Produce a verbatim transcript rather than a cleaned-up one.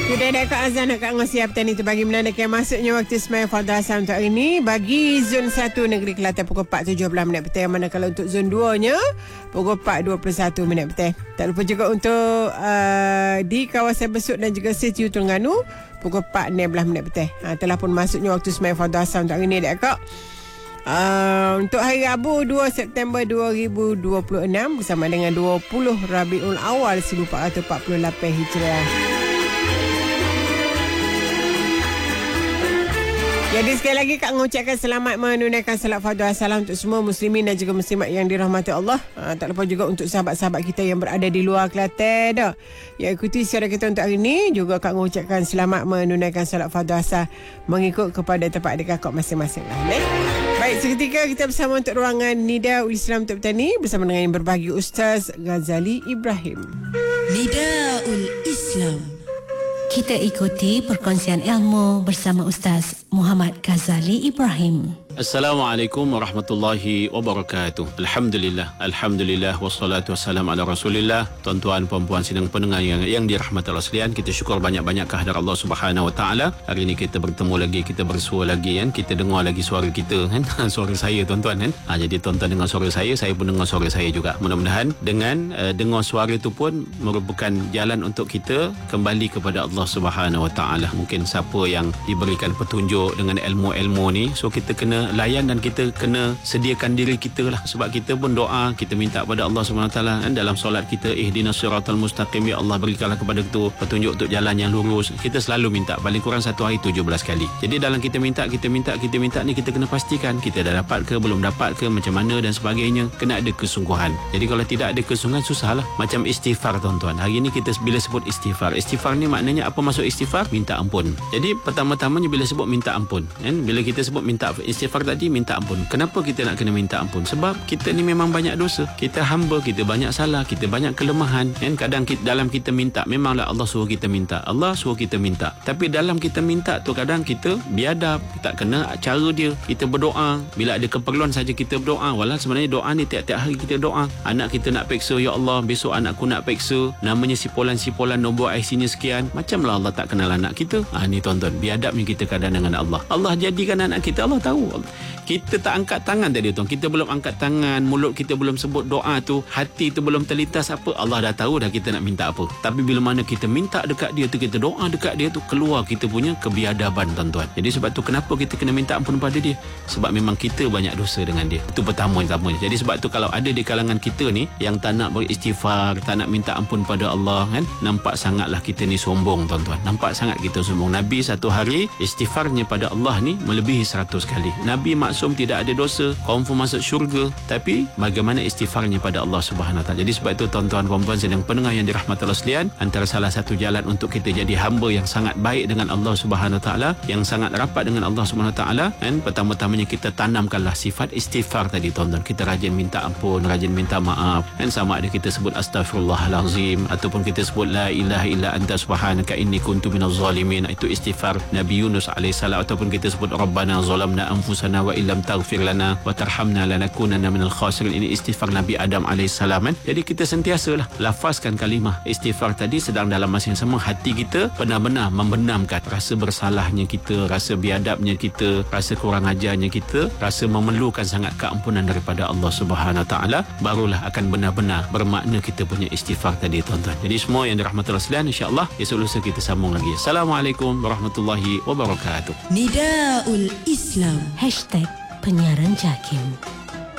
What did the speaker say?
Sudah ada Kak Azan nak Kak Ngosiap tadi tu bagi menandakan masuknya waktu Semaya Fardhu Asar untuk hari ini. Bagi zon satu Negeri Kelantan pukul empat tujuh belas minit petang. Manakala untuk zon dua nya pukul empat dua puluh satu minit petang. Tak lupa juga untuk uh, di kawasan Besut dan juga Setiu Terengganu pukul empat enam belas minit petang. Ha, telah pun masuknya waktu Semaya Fardhu Asar untuk hari ini dak Kak. Uh, untuk hari Rabu dua September dua ribu dua puluh enam bersama dengan dua puluh Rabiul Awal seribu empat ratus empat puluh lapan Hijriah. Jadi sekali lagi Kak mengucapkan selamat menunaikan salat Fardhu Asar untuk semua muslimin dan juga muslimat yang dirahmati Allah. Ha, tak lupa juga untuk sahabat-sahabat kita yang berada di luar Kelantan dah. Yang ikuti siaran kita untuk hari ini juga Kak mengucapkan selamat menunaikan salat Fardhu Asar mengikut kepada tempat dekat kau masing-masing lah. Ne? Baik, seketika kita bersama untuk ruangan Nidaul Islam untuk petani bersama dengan yang berbagi Ustaz Ghazali Ibrahim. Nidaul Islam. Kita ikuti perkongsian ilmu bersama Ustaz Muhammad Ghazali Ibrahim. Assalamualaikum warahmatullahi wabarakatuh. Alhamdulillah, Alhamdulillah wassalatu wassalamu ala Rasulillah. Tuan-tuan, puan-puan sidang pendengar yang, yang dirahmati Allah sekalian, kita syukur banyak-banyak kehadirat Allah Subhanahu wa taala. Hari ini kita bertemu lagi, kita bersua lagi kan. Kita dengar lagi suara kita kan. Suara saya tuan-tuan kan. Ha, jadi tuan-tuan dengar suara saya, saya pun dengar suara saya juga. Mudah-mudahan dengan uh, dengar suara itu pun merupakan jalan untuk kita kembali kepada Allah Subhanahu wa taala. Mungkin siapa yang diberikan petunjuk dengan ilmu-ilmu ni, so kita kena layan dan kita kena sediakan diri kita lah. Sebab kita pun doa, kita minta pada Allah subhanahu wa taala kan, dalam solat kita, ihdinas siratal mustaqim, ya Allah berikanlah kepada kita petunjuk untuk jalan yang lurus. Kita selalu minta, paling kurang satu hari tujuh belas kali. Jadi dalam kita minta, kita minta, kita minta ni, kita kena pastikan kita dah dapat ke, belum dapat ke, macam mana dan sebagainya. Kena ada kesungguhan. Jadi kalau tidak ada kesungguhan, susah lah. Macam istighfar tuan-tuan. Hari ni kita bila sebut istighfar, istighfar ni maknanya apa maksud istighfar? Minta ampun. Jadi pertama-tamanya bila sebut minta ampun kan? Bila kita sebut minta istighfar tadi, minta ampun. Kenapa kita nak kena minta ampun? Sebab kita ni memang banyak dosa. Kita hamba, kita banyak salah, kita banyak kelemahan kan? Kadang kita, dalam kita minta, memanglah Allah suruh kita minta, Allah suruh kita minta, tapi dalam kita minta tu kadang kita biadab, tak kena cara dia. Kita berdoa, bila ada keperluan saja kita berdoa. Walau sebenarnya doa ni tiap-tiap hari kita doa. Anak kita nak peksa, ya Allah besok anakku nak peksa, namanya sipolan-sipolan, nombor I C-nya sekian. Macamlah Allah tak kenal anak kita. Ah ni tuan-tuan, biadabnya kita kadang dengan Allah. Allah jadikan anak kita, Allah tahu. Kita tak angkat tangan tadi tuan. Kita belum angkat tangan, mulut kita belum sebut doa tu, hati tu belum terlintas apa, Allah dah tahu dah kita nak minta apa. Tapi bila mana kita minta dekat dia tu, kita doa dekat dia tu, keluar kita punya kebiadaban tuan-tuan. Jadi sebab tu kenapa kita kena minta ampun pada dia? Sebab memang kita banyak dosa dengan dia. Itu pertama-tamanya. Jadi sebab tu kalau ada di kalangan kita ni yang tak nak beristighfar, tak nak minta ampun pada Allah kan, nampak sangatlah kita ni sombong tuan-tuan. Nampak sangat kita sombong. Nabi satu hari istighfarnya pada Allah ni melebihi seratus kali. Nabi maksum, tidak ada dosa, confirm masuk syurga, tapi bagaimana istighfarnya pada Allah Subhanahu wa taala. Jadi sebab itu tuan-tuan puan-puan sedang pendengar yang dirahmati Allah sekalian, antara salah satu jalan untuk kita jadi hamba yang sangat baik dengan Allah Subhanahu wa taala, yang sangat rapat dengan Allah Subhanahu wa taala, dan pertama-tamanya kita tanamkanlah sifat istighfar tadi tuan-tuan. Kita rajin minta ampun, rajin minta maaf, dan sama ada kita sebut astaghfirullahalazim ataupun kita sebut la ilaha illa anta subhanaka inni kuntu minaz zalimin. Itu istighfar Nabi Yunus alaihissalam. Ataupun kita sebut rabbana zalamna anfusana wa illam taghfir lana wa tarhamna lanakunanna minal khasirin. Ini istighfar Nabi Adam alaihissalam kan? Jadi kita sentiasalah lafazkan kalimah istighfar tadi, sedang dalam masa yang sama hati kita benar-benar membenamkan rasa bersalahnya kita, rasa biadabnya kita, rasa kurang ajarnya kita, rasa memerlukan sangat keampunan daripada Allah Subhanahu wa taala, barulah akan benar-benar bermakna kita punya istighfar tadi tuan-tuan. Jadi semua yang dirahmati Allah sekalian, insya-Allah esok lusa kita sambung lagi. Assalamualaikum warahmatullahi wabarakatuh. Nidaul Islam. Hashtag penyiaran JAKIM.